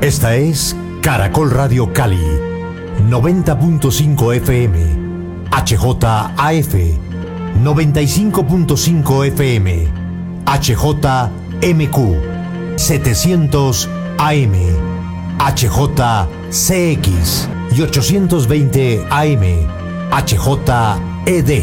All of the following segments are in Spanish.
Esta es Caracol Radio Cali, 90.5 FM, HJAF, 95.5 FM, HJMQ, 700 AM, HJCX y 820 AM, HJED.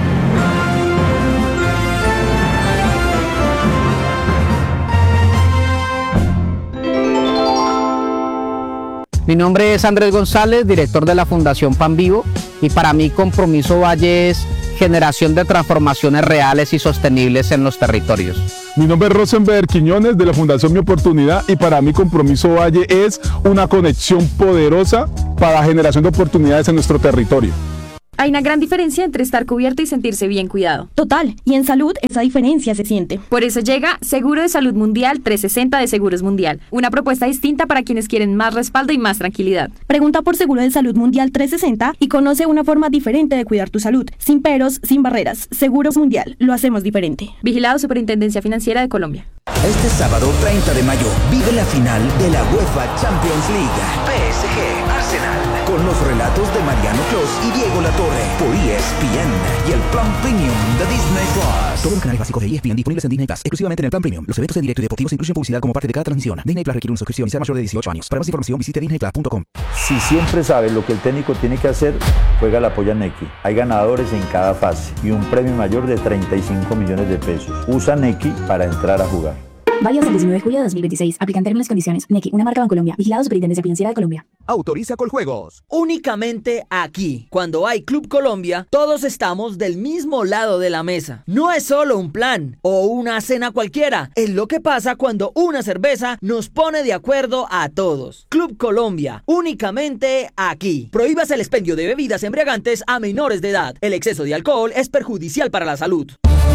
Mi nombre es Andrés González, director de la Fundación Pan Vivo, y para mí Compromiso Valle es generación de transformaciones reales y sostenibles en los territorios. Mi nombre es Rosenberg Quiñones de la Fundación Mi Oportunidad, y para mí Compromiso Valle es una conexión poderosa para la generación de oportunidades en nuestro territorio. Hay una gran diferencia entre estar cubierto y sentirse bien cuidado. Total, y en salud esa diferencia se siente. Por eso llega Seguro de Salud Mundial 360 de Seguros Mundial, una propuesta distinta para quienes quieren más respaldo y más tranquilidad. Pregunta por Seguro de Salud Mundial 360 y conoce una forma diferente de cuidar tu salud, sin peros, sin barreras. Seguros Mundial, lo hacemos diferente. Vigilado Superintendencia Financiera de Colombia. Este sábado 30 de mayo vive la final de la UEFA Champions League. PSG Arsenal, con los relatos de Mariano Clos y Diego Latorre por ESPN y el plan premium de Disney Plus. Todos los canales básicos de ESPN disponibles en Disney Plus, exclusivamente en el plan premium. Los eventos en directo y deportivos incluyen publicidad como parte de cada transmisión. Disney Plus requiere una suscripción y ser mayor de 18 años. Para más información visite disneyplus.com. Si siempre sabes lo que el técnico tiene que hacer, juega la polla Nequi. Hay ganadores en cada fase y un premio mayor de 35 millones de pesos. Usa Nequi para entrar a jugar. Válido hasta el 19 de julio de 2026. Aplican términos y condiciones. Nequi, una marca Bancolombia. Vigilado Superintendencia Financiera de Colombia. Autoriza Coljuegos. Únicamente aquí. Cuando hay Club Colombia, todos estamos del mismo lado de la mesa. No es solo un plan o una cena cualquiera. Es lo que pasa cuando una cerveza nos pone de acuerdo a todos. Club Colombia. Únicamente aquí. Prohíbas el expendio de bebidas embriagantes a menores de edad. El exceso de alcohol es perjudicial para la salud.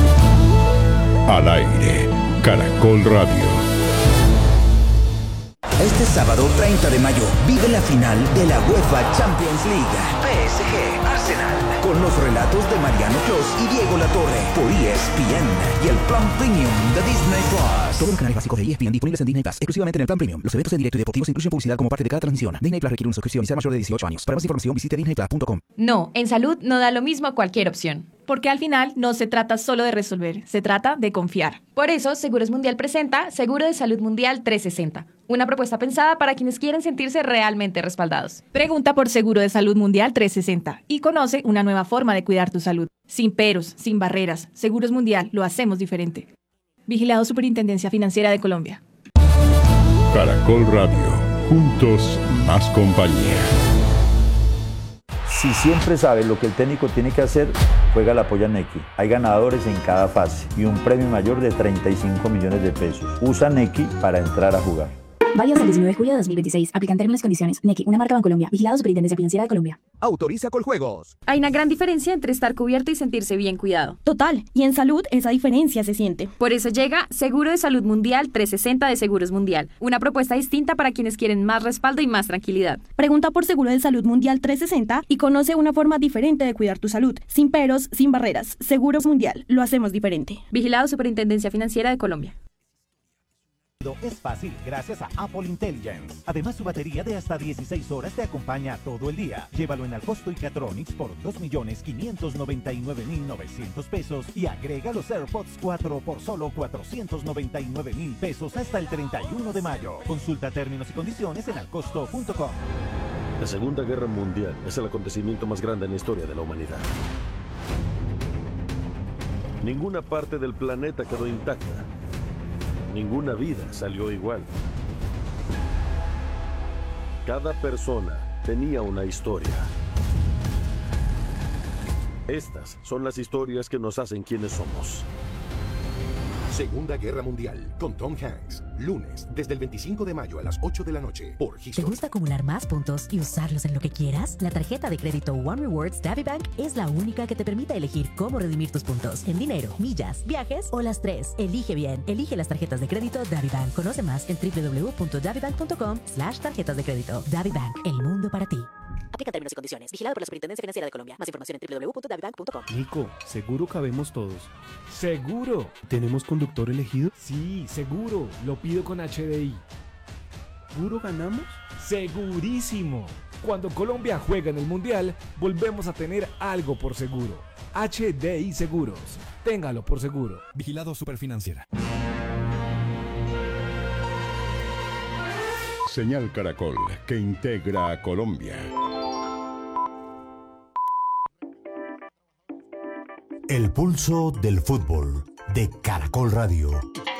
Al aire. Caracol Radio. Este sábado 30 de mayo vive la final de la UEFA Champions League. PSG Arsenal, con los relatos de Mariano Clos y Diego Latorre por ESPN y el plan premium de Disney Plus. Todos los canales básicos de ESPN disponibles en Disney Plus, exclusivamente en el plan premium. Los eventos en directo y deportivos incluyen publicidad como parte de cada transmisión. Disney Plus requiere una suscripción y ser mayor de 18 años. Para más información visite disneyplus.com. No, en salud no da lo mismo cualquier opción. Porque al final no se trata solo de resolver, se trata de confiar. Por eso, Seguros Mundial presenta Seguro de Salud Mundial 360, una propuesta pensada para quienes quieren sentirse realmente respaldados. Pregunta por Seguro de Salud Mundial 360 y conoce una nueva forma de cuidar tu salud. Sin peros, sin barreras. Seguros Mundial, lo hacemos diferente. Vigilado Superintendencia Financiera de Colombia. Caracol Radio. Juntos, más compañía. Si siempre sabes lo que el técnico tiene que hacer, juega la polla Nequi. Hay ganadores en cada fase y un premio mayor de 35 millones de pesos. Usa Nequi para entrar a jugar. Válido hasta el 19 de julio de 2026. Aplican términos y condiciones. Nequi, una marca Bancolombia. Vigilado Superintendencia Financiera de Colombia. Autoriza Coljuegos. Hay una gran diferencia entre estar cubierto y sentirse bien cuidado. Total, y en salud esa diferencia se siente. Por eso llega Seguro de Salud Mundial 360 de Seguros Mundial, una propuesta distinta para quienes quieren más respaldo y más tranquilidad. Pregunta por Seguro de Salud Mundial 360 y conoce una forma diferente de cuidar tu salud, sin peros, sin barreras. Seguros Mundial, lo hacemos diferente. Vigilado Superintendencia Financiera de Colombia. Es fácil gracias a Apple Intelligence. Además, su batería de hasta 16 horas te acompaña todo el día. Llévalo en Alcosto y Catronics por 2.599.900 pesos y agrega los AirPods 4 por solo 499.000 pesos hasta el 31 de mayo. Consulta términos y condiciones en alcosto.com. La Segunda Guerra Mundial es el acontecimiento más grande en la historia de la humanidad. Ninguna parte del planeta quedó intacta. Ninguna vida salió igual. Cada persona tenía una historia. Estas son las historias que nos hacen quienes somos. Segunda Guerra Mundial, con Tom Hanks. Lunes, desde el 25 de mayo a las 8 de la noche, por History. ¿Te gusta acumular más puntos y usarlos en lo que quieras? La tarjeta de crédito One Rewards DaviBank es la única que te permite elegir cómo redimir tus puntos. En dinero, millas, viajes o las tres. Elige bien. Elige las tarjetas de crédito DaviBank. Conoce más en www.davibank.com/tarjetas de crédito. DaviBank, el mundo para ti. Aplica términos y condiciones. Vigilado por la Superintendencia Financiera de Colombia. Más información en www.davibank.com. Nico, ¿seguro cabemos todos? ¡Seguro! ¿Tenemos conductor elegido? Sí, seguro. Lo pido con HDI. ¿Seguro ganamos? ¡Segurísimo! Cuando Colombia juega en el Mundial, volvemos a tener algo por seguro. HDI Seguros. Téngalo por seguro. Vigilado Superfinanciera. Señal Caracol, que integra a Colombia. El pulso del fútbol de Caracol Radio.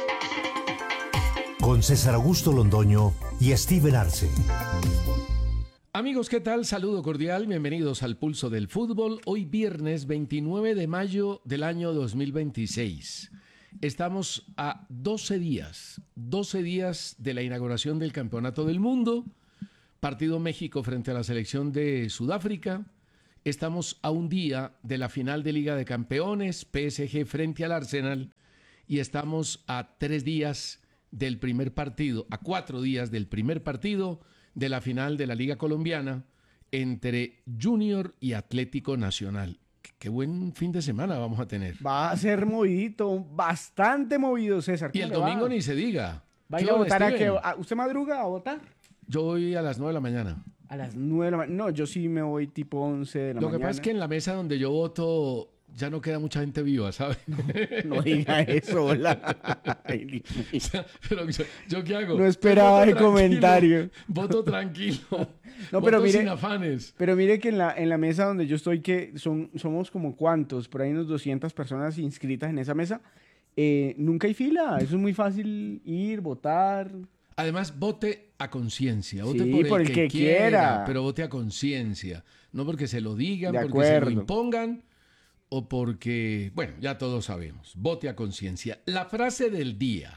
Con César Augusto Londoño y Steven Arce. Amigos, ¿qué tal? Saludo cordial, bienvenidos al Pulso del Fútbol. Hoy viernes 29 de mayo del año 2026. Estamos a 12 días de la inauguración del Campeonato del Mundo. Partido México frente a la selección de Sudáfrica. Estamos a un día de la final de Liga de Campeones, PSG frente al Arsenal. Y estamos a 3 días del primer partido, a 4 días del primer partido de la final de la Liga Colombiana entre Junior y Atlético Nacional. Qué buen fin de semana vamos a tener. Va a ser movidito, bastante movido, César. Y el domingo ni se diga. ¿Va a ir a votar a qué? ¿Usted madruga a votar? Yo voy a las 9 de la mañana. A las 9 de la mañana. No, yo sí me voy tipo 11 de la mañana. Lo que pasa es que en la mesa donde yo voto ya no queda mucha gente viva, ¿sabes? No diga eso, hola. Pero ¿yo qué hago? No esperaba el comentario. Voto tranquilo. No, pero voto mire, sin afanes. Pero mire que en la mesa donde yo estoy, que somos como cuántos, por ahí unos 200 personas inscritas en esa mesa, nunca hay fila. Eso es muy fácil ir, votar. Además, vote a conciencia. Vote sí, por el que quiera. Pero vote a conciencia. No porque se lo digan, de porque acuerdo. se lo impongan o porque, bueno, ya todos sabemos. Vote a conciencia. La frase del día.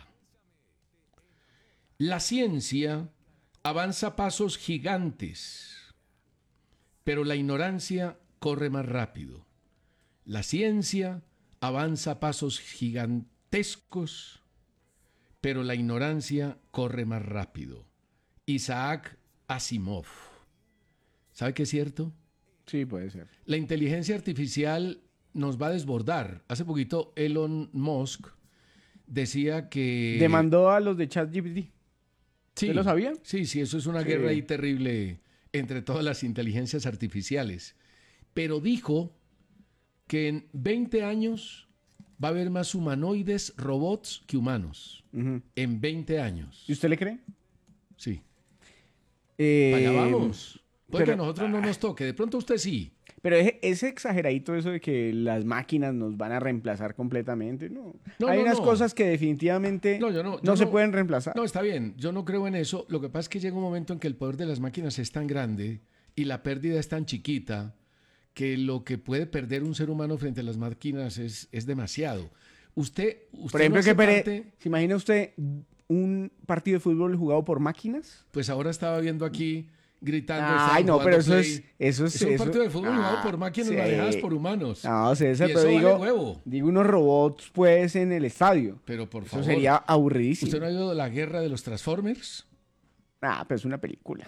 La ciencia avanza a pasos gigantes, pero la ignorancia corre más rápido. La ciencia avanza a pasos gigantescos, pero la ignorancia corre más rápido. Isaac Asimov. ¿Sabe qué es cierto? Sí, puede ser. La inteligencia artificial nos va a desbordar. Hace poquito Elon Musk decía que... demandó a los de ChatGPT. Sí, ¿Usted lo sabía? Sí, eso es una guerra ahí terrible entre todas las inteligencias artificiales. Pero dijo que en 20 años va a haber más humanoides, robots, que humanos. En 20 años. ¿Y usted le cree? Sí. Para allá vamos. Puede que a nosotros no nos toque. De pronto usted sí. Pero es exageradito eso de que las máquinas nos van a reemplazar completamente. No. Hay unas cosas que definitivamente no se pueden reemplazar. No, está bien. Yo no creo en eso. Lo que pasa es que llega un momento en que el poder de las máquinas es tan grande y la pérdida es tan chiquita que lo que puede perder un ser humano frente a las máquinas es demasiado. Usted por ejemplo, no ¿se imagina usted un partido de fútbol jugado por máquinas? Pues ahora estaba viendo aquí gritando. Ay, no, pero eso es un partido de fútbol jugado por máquinas manejadas por humanos. No, César, y pero eso vale huevo. digo unos robots pues en el estadio. Pero por favor. Eso sería aburridísimo. ¿Usted no ha oído la guerra de los Transformers? Pero es una película.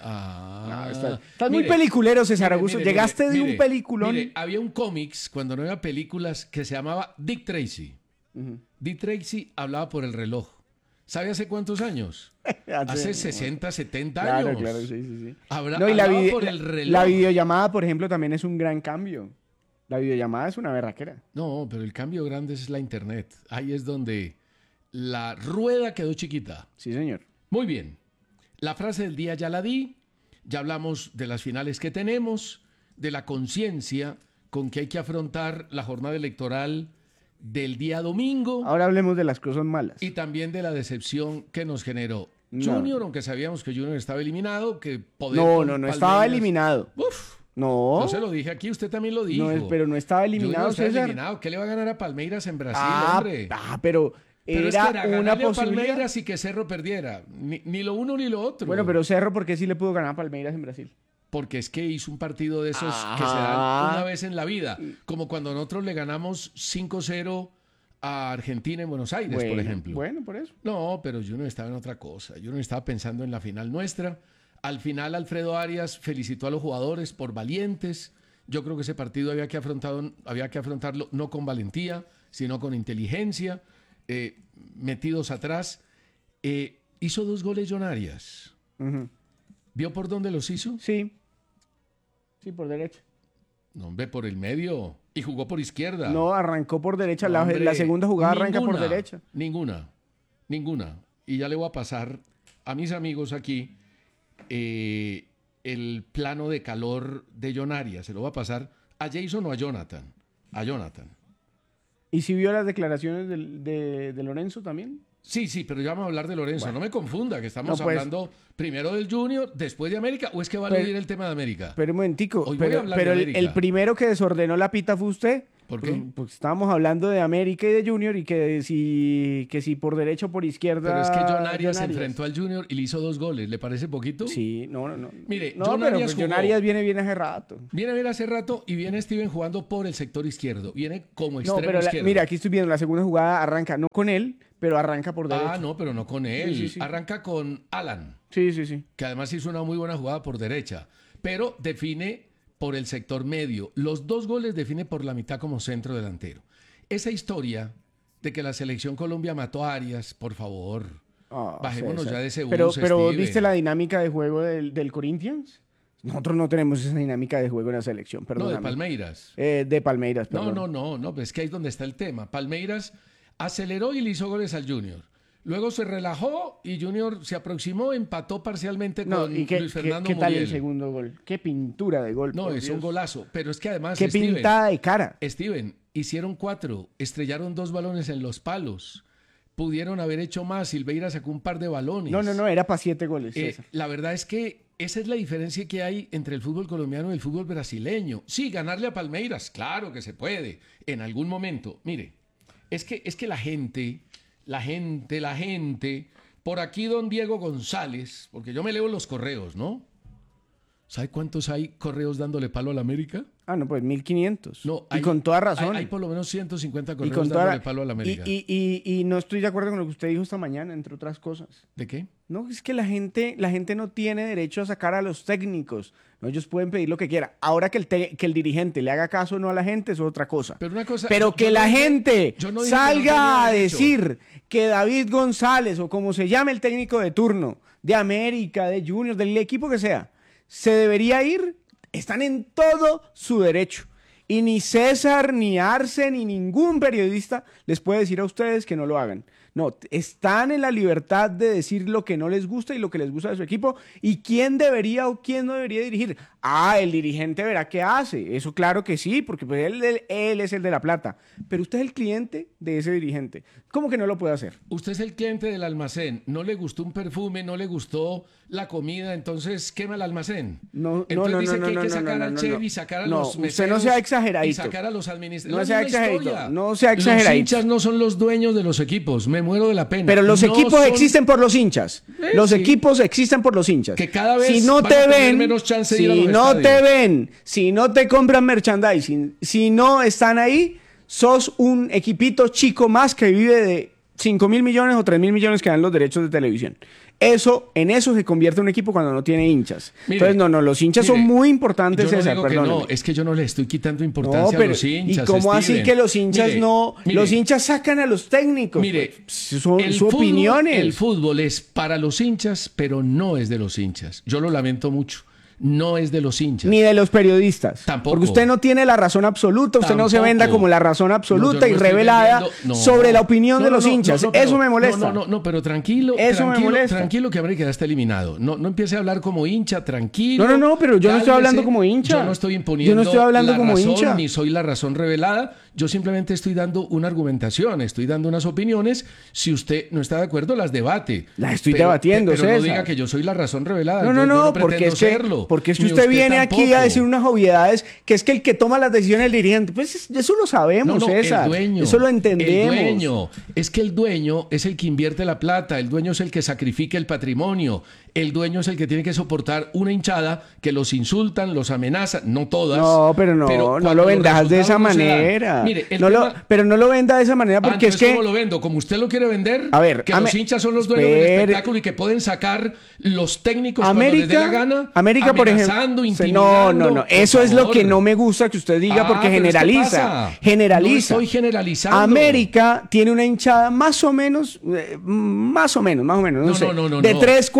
Estás muy peliculero, César Augusto. Llegaste de un peliculón. Mire, había un cómics cuando no había películas que se llamaba Dick Tracy. Dick Tracy hablaba por el reloj. ¿Sabe hace cuántos años? Hace 60, 70 años. Claro, sí. Hablaba por el reloj. La videollamada, por ejemplo, también es un gran cambio. La videollamada es una berraquera. No, pero el cambio grande es la internet. Ahí es donde la rueda quedó chiquita. Sí, señor. Muy bien. La frase del día ya la di. Ya hablamos de las finales que tenemos, de la conciencia con que hay que afrontar la jornada electoral del día domingo. Ahora hablemos de las cosas malas. Y también de la decepción que nos generó Junior, aunque sabíamos que Junior estaba eliminado, que no estaba eliminado. Uf. No. Yo se lo dije aquí, usted también lo dijo. No, pero no estaba eliminado, Junior César. Eliminado. ¿Qué le va a ganar a Palmeiras en Brasil, hombre? Pero era una posibilidad. Palmeiras y que Cerro perdiera. Ni lo uno ni lo otro. Bueno, pero Cerro, ¿por qué sí le pudo ganar a Palmeiras en Brasil? Porque es que hizo un partido de esos que se dan una vez en la vida. Como cuando nosotros le ganamos 5-0 a Argentina en Buenos Aires, por ejemplo. Bueno, por eso. No, pero yo no estaba en otra cosa. Yo no estaba pensando en la final nuestra. Al final, Alfredo Arias felicitó a los jugadores por valientes. Yo creo que ese partido había que afrontarlo no con valentía, sino con inteligencia, metidos atrás. Hizo 2 goles John Arias. ¿Vio por dónde los hizo? Sí. Sí, por derecha. No, hombre, por el medio. Y jugó por izquierda. No, arrancó por derecha. No, la segunda jugada arranca por ninguna, derecha. Ninguna. Y ya le voy a pasar a mis amigos aquí el plano de calor de John Arias. Se lo voy a pasar a Jason o a Jonathan. A Jonathan. ¿Y si vio las declaraciones de Lorenzo también? Sí, pero ya vamos a hablar de Lorenzo. Bueno. No me confunda, que estamos No, pues, hablando primero del Junior, después de América, ¿o es que va a eludir el tema de América? Pero un momentico, Hoy voy a hablar de pero América. el primero que desordenó la pita fue usted. ¿Por qué? Porque estábamos hablando de América y de Junior y que si por derecha o por izquierda... Pero es que John Arias se enfrentó al Junior y le hizo 2 goles. ¿Le parece poquito? Sí, no. Mire, No, John pero Arias John jugó. Arias viene hace rato. Viene hace rato y viene Steven jugando por el sector izquierdo. Viene como No, extremo pero izquierdo. mira, aquí estoy viendo la segunda jugada, arranca no con él, pero arranca por derecha. Ah, no, pero no con él. Sí. Arranca con Alan. Sí. Que además hizo una muy buena jugada por derecha. Pero define por el sector medio. Los 2 goles define por la mitad como centro delantero. Esa historia de que la selección Colombia mató a Arias, por favor, bajémonos César. ya de ese bus, Pero Steven. ¿viste la dinámica de juego del Corinthians? Nosotros no tenemos esa dinámica de juego en la selección, perdón. No, de Palmeiras. De Palmeiras, perdón. No, pues es que ahí es donde está el tema. Palmeiras aceleró y le hizo goles al Junior. Luego se relajó y Junior se aproximó, empató parcialmente con Luis Fernando ¿qué tal Muriel. el segundo gol? Qué pintura de gol. No, por es Dios. un golazo. Pero es que además, Qué pintada de cara. Steven, hicieron 4, estrellaron 2 balones en los palos. Pudieron haber hecho más. Silveira sacó un par de balones. No, era para 7 goles. La verdad es que esa es la diferencia que hay entre el fútbol colombiano y el fútbol brasileño. Sí, ganarle a Palmeiras, claro que se puede, en algún momento. Mire, es que la gente, por aquí don Diego González, porque yo me leo los correos, ¿no? ¿Sabe cuántos hay correos dándole palo a la América? Ah, no, pues 1500. No, y con toda razón. Hay por lo menos 150 Y correos con dándole palo a la América. Y no estoy de acuerdo con lo que usted dijo esta mañana, entre otras cosas. ¿De qué? No, es que la gente no tiene derecho a sacar a los técnicos. No, ellos pueden pedir lo que quieran. Ahora que el dirigente le haga caso o no a la gente, eso es otra cosa. Pero una cosa, Pero que la gente salga a derecho. decir que David González o como se llame el técnico de turno, de América, de Junior, del equipo que sea, se debería ir, están en todo su derecho. Y ni César, ni Arce, ni ningún periodista les puede decir a ustedes que no lo hagan. No, están en la libertad de decir lo que no les gusta y lo que les gusta de su equipo y quién debería o quién no debería dirigir. Ah, el dirigente verá qué hace. Eso claro que sí, porque pues él es el de la plata. Pero usted es el cliente de ese dirigente. ¿Cómo que no lo puede hacer? Usted es el cliente del almacén. No le gustó un perfume, no le gustó la comida, entonces quema el almacén. Entonces dice que hay que sacar al chef y sacar a los meseros. Usted no sea exageradito. Y sacar a los administradores. No sea exageradito. Historia. No sea exageradito. Los hinchas no son los dueños de los equipos. Me muero de la pena. Pero los no equipos son... existen por los hinchas. Los sí. equipos existen por los hinchas. Que cada vez si no van te a tener ven, menos chance de ir a si los no estadios. te ven, si no te compran merchandising, si no están ahí, sos un equipito chico más que vive de 5.000 millones o 3.000 millones que dan los derechos de televisión. En eso se convierte un equipo cuando no tiene hinchas. Mire, Entonces, los hinchas son muy importantes, yo no César, digo que perdóneme. no, es que yo no le estoy quitando importancia a los hinchas. ¿Y cómo así Steven? que los hinchas Mire, los hinchas sacan a los técnicos? Mire, son el sus fútbol, opiniones. El fútbol es para los hinchas, pero no es de los hinchas. Yo lo lamento mucho. No es de los hinchas. Ni de los periodistas. Tampoco. Porque usted no tiene la razón absoluta, usted no se Tampoco. venda como la razón absoluta No, yo y no estoy revelada vendiendo- sobre la opinión de los hinchas. pero- Eso me molesta. No, pero tranquilo. Eso me molesta. Tranquilo que América ya está eliminado. No empiece a hablar como hincha, tranquilo. No, pero yo no estoy Cálmese. hablando como hincha. Yo no estoy imponiendo Yo no estoy hablando la como razón, hincha. ni soy la razón revelada. Yo simplemente estoy dando una argumentación, estoy dando unas opiniones. Si usted no está de acuerdo, las debate. Las estoy debatiendo, pero no César. diga que yo soy la razón revelada. No, Yo porque pretendo es que, serlo. porque es que Ni usted viene aquí tampoco. a decir unas obviedades que es que el que toma las decisiones es el dirigente. Pues eso lo sabemos, César. El dueño, eso lo entendemos. El dueño. Es que el dueño es el que invierte la plata, el dueño es el que sacrifica el patrimonio, el dueño es el que tiene que soportar una hinchada que los insultan, los amenazan, no todas. No, pero no cuando lo los vendas de esa resultados no se dan. manera. Mire, Pero no lo venda de esa manera porque es entonces, que... ¿cómo lo vendo? Como usted lo quiere vender, A ver, que los hinchas son los dueños del espectáculo y que pueden sacar los técnicos cuando les dé la gana, América, por ejemplo. amenazando, No. intimidando. Eso Por es lo favor. que no me gusta que usted diga porque pero ¿qué generaliza. pasa? Generaliza. No estoy generalizando. América tiene una hinchada más o menos, no sé, de 3, 4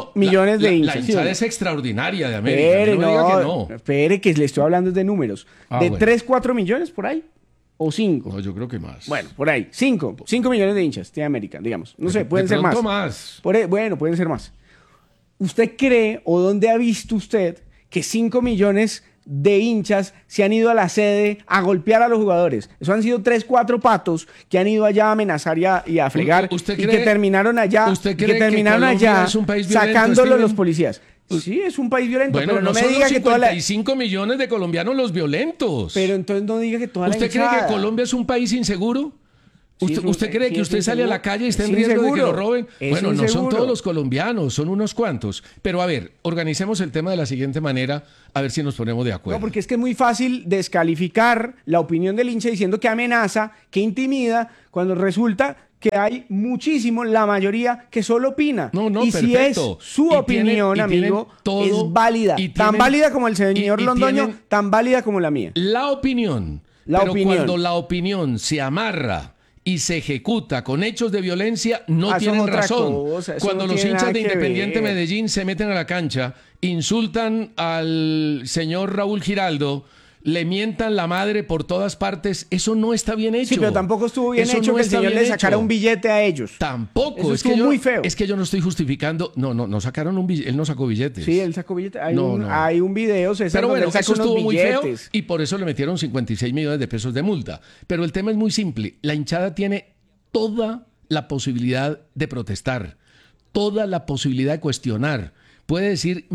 millones de hinchas. La ¿sí hinchada no? es extraordinaria de América. Espere, no me diga que no. Espere, que le estoy hablando de números. ¿De bueno. 3, 4 millones por ahí? ¿O 5? No, yo creo que más. Bueno, por ahí. 5 millones de hinchas tiene América, digamos. No sé, pueden de ser más. más. Bueno, pueden ser más. ¿Usted cree o dónde ha visto usted que 5 millones de hinchas se han ido a la sede a golpear a los jugadores? Eso han sido 3, 4 patos que han ido allá a amenazar y a fregar ¿Usted y cree, que terminaron allá, ¿usted cree que Colombia es un país violento, sacándolo Steven? los policías. Sí, es un país violento, Bueno, pero no me son diga los que toda la... 55 millones de colombianos los violentos. Pero entonces no diga que toda la ¿Usted cree hinchada... que Colombia es un país inseguro? Sí, ¿Usted cree que usted sale a la calle y está en es riesgo de que inseguro. lo roben? Es Bueno, no son inseguro. todos los colombianos, son unos cuantos. Pero a ver, organicemos el tema de la siguiente manera, a ver si nos ponemos de acuerdo. No, porque es que es muy fácil descalificar la opinión del hincha diciendo que amenaza, que intimida, cuando resulta que hay muchísimo, la mayoría, que solo opina. Y si es perfecto. su Y opinión, tienen amigo, todo, es válida. y Tan tienen- válida como el señor y Londoño, tienen- tan válida como la mía. La opinión. La pero opinión. cuando la opinión se amarra y se ejecuta con hechos de violencia, no Eso es tienen otra razón. cosa, eso Cuando no los tiene hinchas nada de que Independiente ver. Medellín se meten a la cancha, insultan al señor Raúl Giraldo, le mientan la madre por todas partes, eso no está bien hecho. Sí, pero tampoco estuvo bien Eso hecho no que el está señor bien le sacara hecho. un billete a ellos. Tampoco, Eso es que estuvo yo, muy feo. es que yo no estoy justificando. No sacaron un billete, él no sacó billetes. Sí, él sacó billete. Hay, No, un, no. hay un video, César, Pero donde bueno, él saca eso unos estuvo muy feo billetes. y por eso le metieron 56 millones de pesos de multa. Pero el tema es muy simple. La hinchada tiene toda la posibilidad de protestar, toda la posibilidad de cuestionar. Puede decir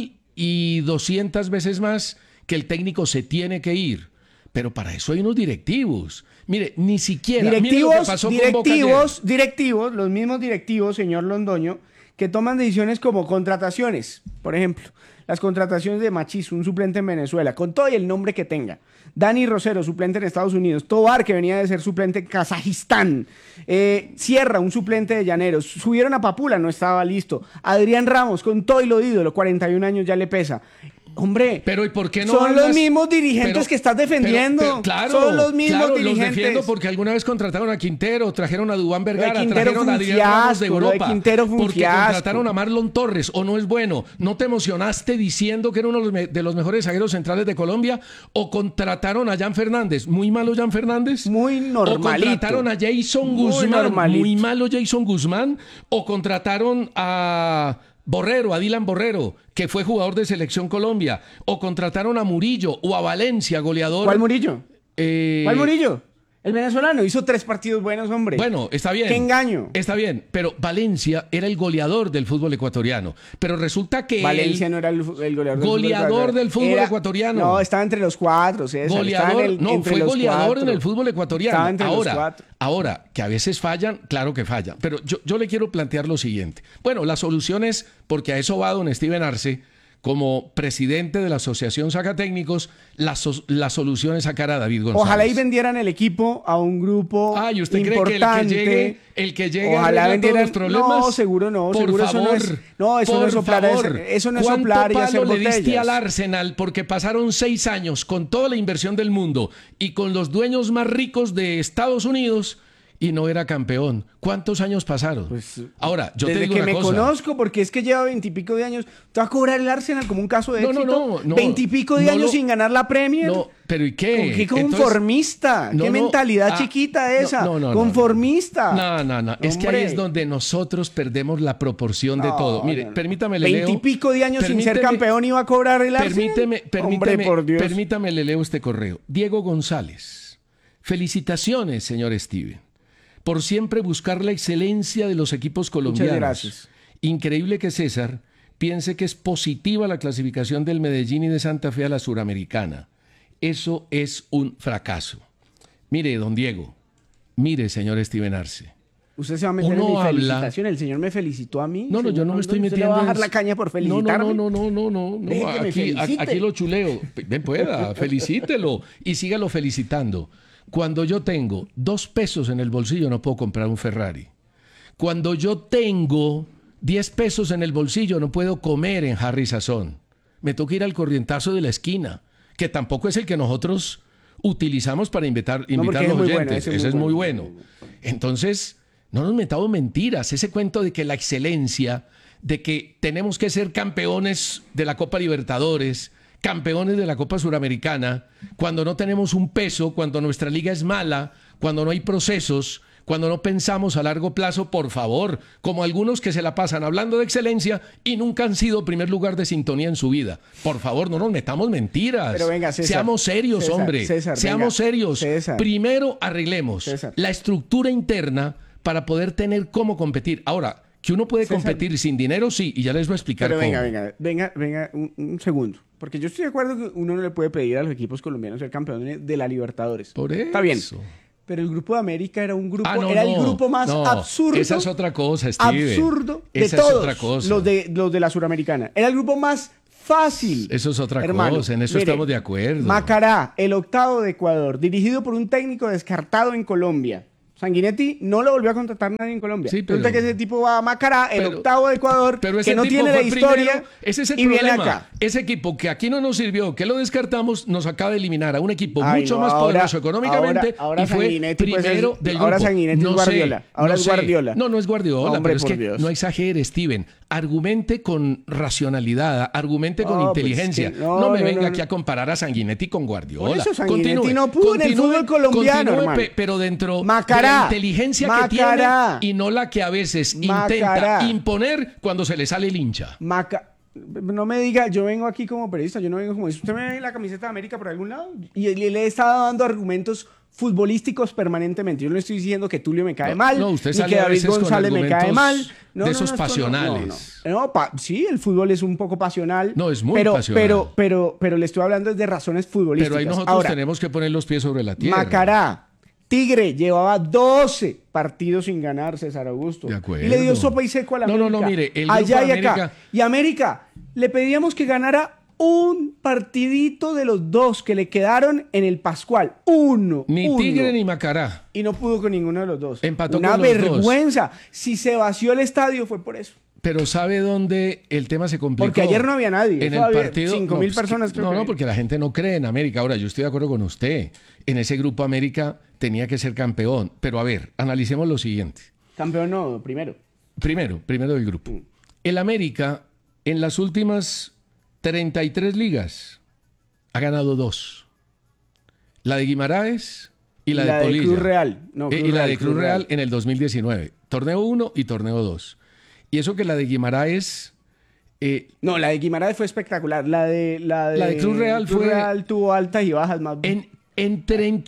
1.200 veces más que el técnico se tiene que ir. Pero para eso hay unos directivos. Mire, ni siquiera... mire lo que pasó con Boca ayer. Directivos, los mismos directivos, señor Londoño, que toman decisiones como contrataciones. Por ejemplo, las contrataciones de Machís, un suplente en Venezuela, con todo y el nombre que tenga. Dani Rosero, suplente en Estados Unidos. Tobar, que venía de ser suplente en Kazajistán. Sierra, un suplente de Llaneros. Subieron a Papula, no estaba listo. Adrián Ramos, con todo y lo ídolo, 41 años ya le pesa. Hombre, pero ¿y por qué no son hablas? los mismos dirigentes Pero- que estás defendiendo. pero, claro, son los mismos claro, dirigentes. los defiendo porque alguna vez contrataron a Quintero, trajeron a Dubán Vergara, Quintero trajeron fue a un Adrián Ramos de fiasco, lo de Europa. Quintero fue un porque fiasco. contrataron a Marlon Torres, o no es bueno. ¿No te emocionaste diciendo que era uno de los mejores zagueros centrales de Colombia? ¿O contrataron a Jan Fernández? ¿Muy malo Jan Fernández? Muy normalito. ¿O contrataron a Jason Muy Guzmán? normalito. ¿Muy malo Jason Guzmán? ¿O contrataron a Borrero, a Dylan Borrero, que fue jugador de Selección Colombia? ¿O contrataron a Murillo o a Valencia, goleador? ¿Cuál Murillo? Eh, ¿Cuál Murillo? El venezolano hizo 3 partidos buenos, hombre. Bueno, está bien. ¡Qué engaño! Está bien, pero Valencia era el goleador del fútbol ecuatoriano. Pero resulta que Valencia no era el goleador goleador del fútbol ecuatoriano. No, estaba entre los 4, César. Goleador, entre fue los goleador 4. en el fútbol ecuatoriano. Estaba entre los 4. Ahora, que a veces fallan, claro que fallan. Pero yo le quiero plantear lo siguiente. Bueno, la solución es, porque a eso va don Steven Arce, como presidente de la Asociación Sacatécnicos, la solución es sacar a David González. Ojalá y vendieran el equipo a un grupo ¿y usted importante. cree que el que llegue Ojalá arregla vendieran todos los problemas? No, seguro no. Por seguro favor, eso no es soplar. Eso no es soplar y hacer ¿Cuánto palo le diste botellas? al Arsenal? Porque pasaron 6 años con toda la inversión del mundo y con los dueños más ricos de Estados Unidos y no era campeón. ¿Cuántos años pasaron? Ahora, yo te Desde digo que una me cosa. conozco, porque es que lleva 20 y pico de años. ¿Te va a cobrar el Arsenal como un caso de No, éxito? no. 20 y pico de No años lo- sin ganar la Premier. No, pero ¿y qué? ¿Con qué Entonces- conformista? No, ¿Qué no. mentalidad chiquita esa? No. Conformista. No. Es que ahí es donde nosotros perdemos la proporción de todo. Mire, permítame, le 20 y leo. pico de años sin ser campeón iba a cobrar el Arsenal. Hombre, por Dios. Permítame, le leo este correo. Diego González. Felicitaciones, señor Steven, por siempre buscar la excelencia de los equipos colombianos. gracias. Increíble que César piense que es positiva la clasificación del Medellín y de Santa Fe a la Suramericana. Eso es un fracaso. Mire, don Diego, mire, señor Steven Arce. Usted se va a meter Uno en mi habla- felicitación. El señor me felicitó a mí. No, señor yo no me estoy Londoño. ¿Usted metiendo le va a en bajar eso. la caña por felicitarme? No. Deje que me felicite. Aquí lo chuleo. Ven, pueda, felicítelo y sígalo felicitando. Cuando yo tengo 2 pesos en el bolsillo no puedo comprar un Ferrari. Cuando yo tengo 10 pesos en el bolsillo no puedo comer en Harry Sazón. Me toca ir al corrientazo de la esquina, que tampoco es el que nosotros utilizamos para invitar porque los es muy bueno, oyentes. ese Ese es muy bueno. Entonces, no nos metamos mentiras. Ese cuento de que la excelencia, de que tenemos que ser campeones de la Copa Libertadores, campeones de la Copa Suramericana, cuando no tenemos un peso, cuando nuestra liga es mala, cuando no hay procesos, cuando no pensamos a largo plazo, por favor, como algunos que se la pasan hablando de excelencia y nunca han sido primer lugar de sintonía en su vida. Por favor, no nos metamos mentiras. Pero venga, César, seamos serios, César, hombre. César, seamos venga, serios. César. Primero arreglemos la estructura interna para poder tener cómo competir. Ahora, que uno puede competir sin dinero, sí, y ya les voy a explicar Pero cómo. venga, un segundo. Porque yo estoy de acuerdo que uno no le puede pedir a los equipos colombianos ser campeones de la Libertadores. Por eso. Está bien. Pero el Grupo de América era un grupo, el grupo más no, absurdo. Esa es otra cosa, Steven. Absurdo de esa todos es otra cosa. los de la Suramericana. Era el grupo más fácil. Eso es otra Hermano, cosa, en eso mire, estamos de acuerdo. Macará, el octavo de Ecuador, dirigido por un técnico descartado en Colombia. Sanguinetti no lo volvió a contratar nadie en Colombia. Sí, pero, resulta que ese tipo va a Macará, el octavo de Ecuador, que no tiene la historia, ese es el y problema. viene acá. Ese equipo que aquí no nos sirvió, que lo descartamos, nos acaba de eliminar a un equipo Ay, mucho no, más ahora- poderoso económicamente ahora y fue Sanguinetti, pues, primero es- del grupo. ahora Sanguinetti es Guardiola. Ahora es sé. Guardiola. No es Guardiola, Hombre, pero es por que Dios. no exagere, Steven. Argumente con racionalidad, argumente con No, pues, inteligencia. que no me venga no. aquí a comparar a Sanguinetti con Guardiola. Por eso Sanguinetti Continúe, no pudo en el continúe, fútbol colombiano, continúe, hermano. pero dentro de Macará, la inteligencia que Macará. tiene y no la que a veces Macará. intenta imponer cuando se le sale el hincha. No me diga, yo vengo aquí como periodista, yo no vengo como... ¿Usted me ve la camiseta de América por algún lado? Y le he estado dando argumentos futbolísticos permanentemente. Yo no le estoy diciendo que Tulio me cae mal, usted ni sale que a David veces con González me cae argumentos mal. de esos esto pasionales. Sí, el fútbol es un poco pasional. No, es muy pasional. Pero le estoy hablando de razones futbolísticas. Pero ahí nosotros Ahora, tenemos que poner los pies sobre la tierra. Macará, Tigre, llevaba 12 partidos sin ganar, César Augusto. De acuerdo. Y le dio sopa y seco a la América. No, mire, el allá grupo y de acá. América- Y América, le pedíamos que ganara un partidito de los dos que le quedaron en el Pascual. Uno. Tigre ni Macará. Y no pudo con ninguno de los dos. Empató Una con los dos. vergüenza. Si se vació el estadio fue por eso. Pero ¿sabe dónde el tema se complicó? Porque ayer no había nadie. En Eso el había partido 5.000 personas, creo que No, había. porque la gente no cree en América. Ahora, yo estoy de acuerdo con usted. En ese grupo América tenía que ser campeón. Pero a ver, analicemos lo siguiente. Campeón no, primero. Primero del grupo. El América, en las últimas 33 ligas, ha ganado 2. La de Guimaraes y la de Polilla. Cruz Real. No, Cruz y la Real, de Cruz Real en el 2019. Torneo 1 y torneo 2. Y eso que la de Guimaraes... no, la de Guimaraes fue espectacular. La de Cruz Real Cruz Real tuvo altas y bajas más. En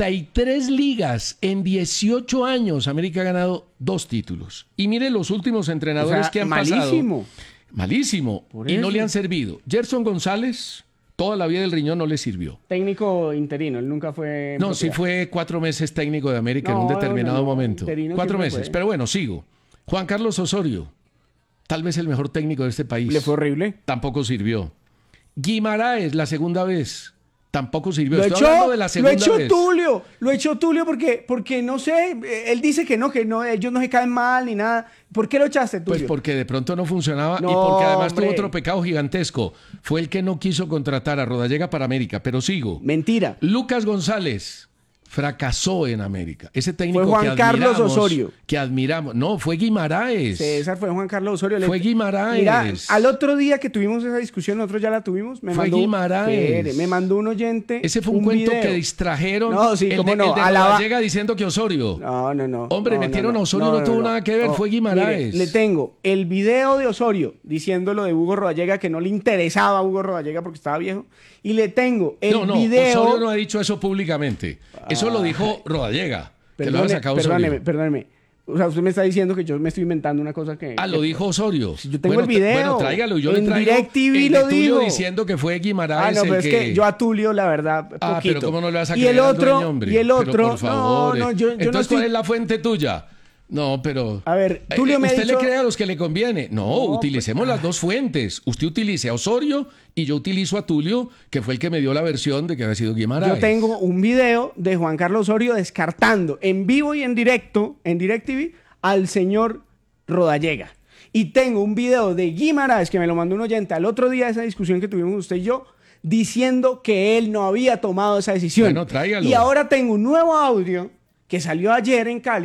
33 ligas, en 18 años, América ha ganado 2 títulos. Y mire los últimos entrenadores O sea, que han malísimo. pasado. Malísimo. Por Y no eso. le han servido. Gerson González, toda la vida del riñón no le sirvió. Técnico interino, él nunca fue... No, sí fue 4 meses técnico de América en un determinado momento. interino 4 siempre meses. fue. Pero bueno, sigo. Juan Carlos Osorio, tal vez el mejor técnico de este país. Le fue horrible. Tampoco sirvió. Guimaraes, la segunda vez. Tampoco sirvió. Lo Estoy hablando de la echó segunda vez. Lo echó Tulio porque no sé, él dice que no, ellos no se caen mal ni nada. ¿Por qué lo echaste, Tulio? Pues porque de pronto no funcionaba y No, porque además hombre. tuvo otro pecado gigantesco. Fue el que no quiso contratar a Rodallega para América, pero sigo. Mentira. Lucas González fracasó en América. Ese técnico Fue Juan que Carlos admiramos, Osorio. que admiramos. No, fue Guimaraes. César fue Juan Carlos Osorio. Fue Guimaraes. Mira, al otro día que tuvimos esa discusión, nosotros ya la tuvimos. Me Fue mandó, Guimaraes. Espere, me mandó un oyente. Ese fue un cuento video. que distrajeron. No, sí, el cómo de, no. el de Rodallega diciendo que Osorio. No. Hombre, No, metieron a Osorio, no tuvo nada que ver, fue Guimaraes. Mire, le tengo el video de Osorio diciéndolo de Hugo Rodallega, que no le interesaba a Hugo Rodallega porque estaba viejo. Y le tengo el video... Osorio no ha dicho eso públicamente. Eso lo dijo Rodallega. Que lo había sacado Osorio. Perdóneme. O sea, usted me está diciendo que yo me estoy inventando una cosa que... Lo dijo Osorio. Yo tengo el video. Bueno, tráigalo. Yo en le traigo DirecTV el de lo Tulio digo. diciendo que fue Guimaraes pero el es que yo a Tulio, la verdad, poquito. pero ¿cómo no le vas a y creer el al otro, dueño, hombre? Y el otro... Pero por favor. yo Entonces, no estoy... ¿cuál es la fuente tuya? No, pero... A ver, Tulio me ha usted dicho... le cree a los que le conviene. No, utilicemos pues, las dos fuentes. Usted utilice a Osorio y yo utilizo a Tulio, que fue el que me dio la versión de que había sido Guimaraes. Yo tengo un video de Juan Carlos Osorio descartando en vivo y en directo, en DirecTV, al señor Rodallega. Y tengo un video de Guimaraes, que me lo mandó un oyente al otro día de esa discusión que tuvimos usted y yo, diciendo que él no había tomado esa decisión. Bueno, tráigalo. Y ahora tengo un nuevo audio que salió ayer en Cali,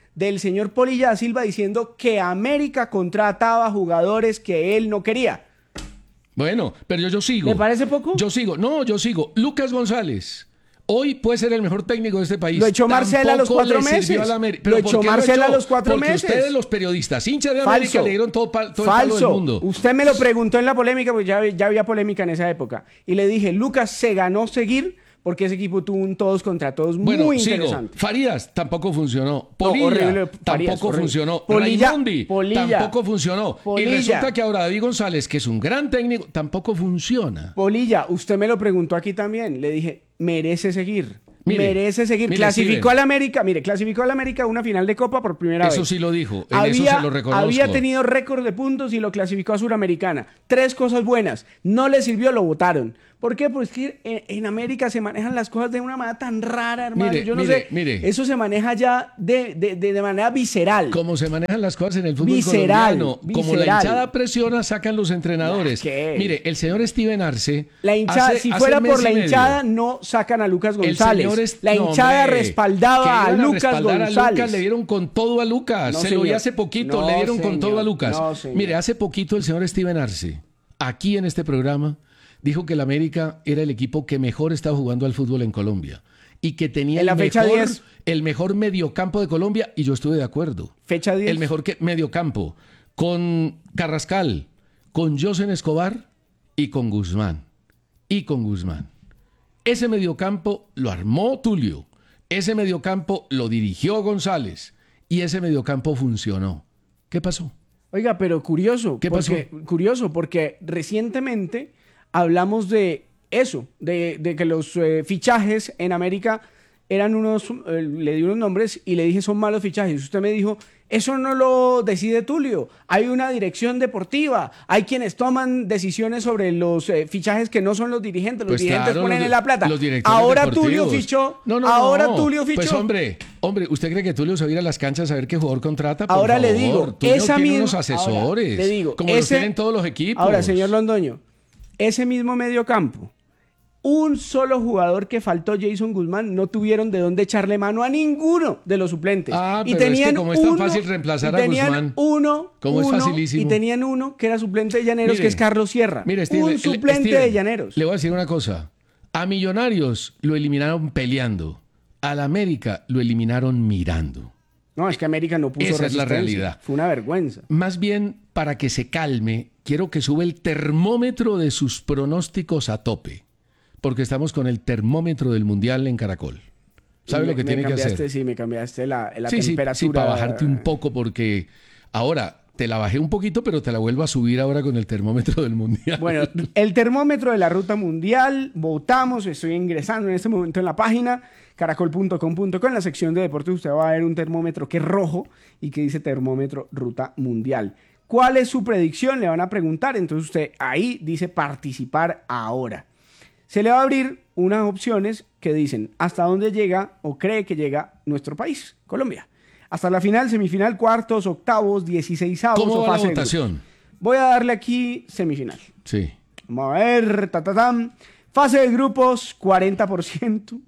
del señor Polilla da Silva diciendo que América contrataba jugadores que él no quería. Bueno, pero yo sigo. ¿Le parece poco? Yo sigo. Lucas González. Hoy puede ser el mejor técnico de este país. Lo echó Marcela a los 4 meses. Lo echó Marcela a los 4 meses. Porque ustedes, los periodistas, hinchas de América, le dieron todo el palo del mundo. Usted me lo preguntó en la polémica, porque ya había polémica en esa época. Y le dije, Lucas se ganó seguir porque ese equipo tuvo un todos contra todos muy interesante. Farías tampoco funcionó. Polilla tampoco funcionó. Raimondi tampoco funcionó. Y resulta que ahora David González, que es un gran técnico, tampoco funciona. Polilla, usted me lo preguntó aquí también. Le dije, merece seguir. Merece seguir. Mire, clasificó al América. Mire, clasificó al América a una final de Copa por primera vez. Eso sí lo dijo. Eso se lo reconozco. Había tenido récord de puntos y lo clasificó a Suramericana. 3 cosas buenas. No le sirvió, lo votaron. ¿Por qué? Pues que en América se manejan las cosas de una manera tan rara, hermano. Yo no sé. Eso se maneja ya de manera visceral. Como se manejan las cosas en el fútbol colombiano. Como la hinchada presiona, sacan los entrenadores. Mire, el señor Steven Arce. La hinchada, si fuera por la hinchada, no sacan a Lucas González. La hinchada respaldaba a Lucas González. Le dieron con todo a Lucas. Se lo vi hace poquito. Le dieron con todo a Lucas. Mire, hace poquito el señor Steven Arce, aquí en este programa, dijo que el América era el equipo que mejor estaba jugando al fútbol en Colombia y que tenía el mejor mediocampo de Colombia, y yo estuve de acuerdo. Fecha 10. El mejor mediocampo, con Carrascal, con Josen Escobar y con Guzmán. Ese mediocampo lo armó Tulio, ese mediocampo lo dirigió González y ese mediocampo funcionó. ¿Qué pasó? Oiga, pero curioso. ¿Qué pasó? Curioso, porque recientemente hablamos de eso, de que los fichajes en América eran le di unos nombres y le dije son malos fichajes. Usted me dijo, eso no lo decide Tulio, hay una dirección deportiva, hay quienes toman decisiones sobre los fichajes que no son los dirigentes, los dirigentes ponen en la plata. Ahora Tulio fichó, Tulio fichó. Pues hombre, ¿usted cree que Tulio se va a ir a las canchas a ver qué jugador contrata? Ahora le digo, Tulio tiene unos asesores, le digo, como los tienen todos los equipos. Ahora, señor Londoño, ese mismo mediocampo, un solo jugador que faltó, Jason Guzmán, no tuvieron de dónde echarle mano a ninguno de los suplentes. Y tenían es que como es tan fácil reemplazar a Guzmán. Es facilísimo. Y tenían uno que era suplente de Llaneros, que es Carlos Sierra. Un suplente de Llaneros. Le voy a decir una cosa. A Millonarios lo eliminaron peleando. Al América lo eliminaron mirando. No, es que América no puso resistencia. Esa es la realidad. Fue una vergüenza. Más bien, para que se calme, quiero que sube el termómetro de sus pronósticos a tope. Porque estamos con el termómetro del Mundial en Caracol. ¿Sabe lo que tiene que hacer? Sí, me cambiaste la temperatura. Sí, para bajarte un poco, porque ahora te la bajé un poquito, pero te la vuelvo a subir ahora con el termómetro del Mundial. Bueno, el termómetro de la ruta mundial, votamos, estoy ingresando en este momento en la página caracol.com.co, en la sección de deportes usted va a ver un termómetro que es rojo y que dice termómetro ruta mundial. ¿Cuál es su predicción? Le van a preguntar, entonces usted ahí dice participar ahora. Se le va a abrir unas opciones que dicen hasta dónde llega o cree que llega nuestro país, Colombia. Hasta la final, semifinal, cuartos, octavos, 16avos. ¿Cómo va la votación? Voy a darle aquí semifinal. Sí. Vamos a ver, fase de grupos, 40%.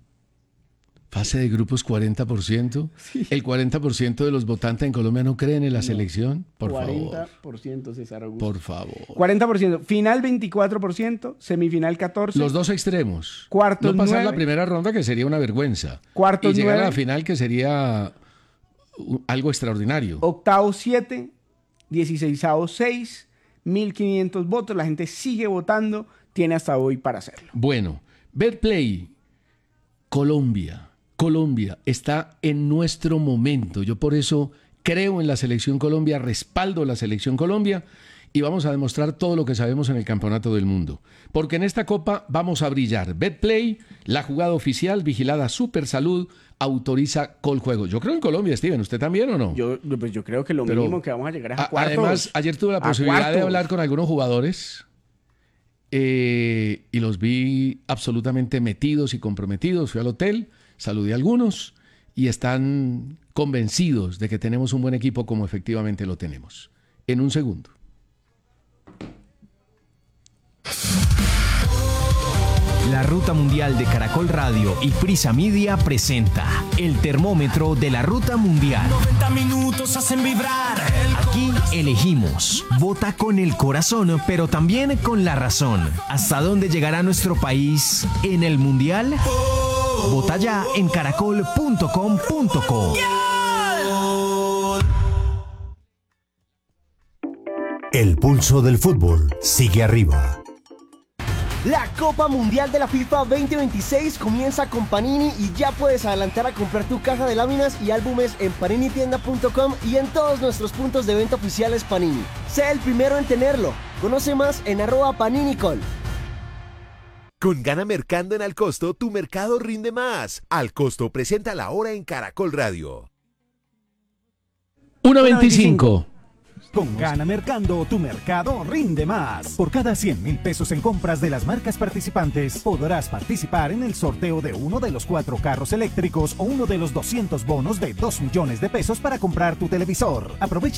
Fase de grupos 40%. Sí. El 40% de los votantes en Colombia no creen en la selección. Por 40%, César Augusto. Por favor. 40%. Final 24%. Semifinal 14%. Los dos extremos. Cuartos 9%. No pasar la primera ronda, que sería una vergüenza. Cuartos 9%. Y llegar a la final, que sería algo extraordinario. Octavos 7%. 16avos 6%. 1.500 votos. La gente sigue votando. Tiene hasta hoy para hacerlo. Bueno. Betplay. Colombia está en nuestro momento. Yo por eso creo en la Selección Colombia, respaldo la Selección Colombia y vamos a demostrar todo lo que sabemos en el Campeonato del Mundo. Porque en esta Copa vamos a brillar. Betplay, la jugada oficial, vigilada Supersalud, autoriza Coljuegos. Yo creo en Colombia, Steven. ¿Usted también o no? Yo creo que lo mínimo que vamos a llegar es a cuartos. Además, ayer tuve la posibilidad de hablar con algunos jugadores y los vi absolutamente metidos y comprometidos. Fui al hotel, saludé a algunos y están convencidos de que tenemos un buen equipo como efectivamente lo tenemos. En un segundo. La Ruta Mundial de Caracol Radio y Prisa Media presenta el termómetro de la Ruta Mundial. 90 minutos hacen vibrar. Aquí elegimos. Vota con el corazón, pero también con la razón. ¿Hasta dónde llegará nuestro país en el Mundial? Vota ya en caracol.com.co. El pulso del fútbol sigue arriba. La Copa Mundial de la FIFA 2026 comienza con Panini y ya puedes adelantar a comprar tu caja de láminas y álbumes en paninitienda.com y en todos nuestros puntos de venta oficiales Panini. Sé el primero en tenerlo. Conoce más en @paninicol. Con Gana Mercando en Alcosto, tu mercado rinde más. Alcosto presenta la hora en Caracol Radio. 1:25. Con Gana Mercando, tu mercado rinde más. Por cada 100.000 pesos en compras de las marcas participantes, podrás participar en el sorteo de uno de los 4 carros eléctricos o uno de los 200 bonos de 2 millones de pesos para comprar tu televisor. Aprovecha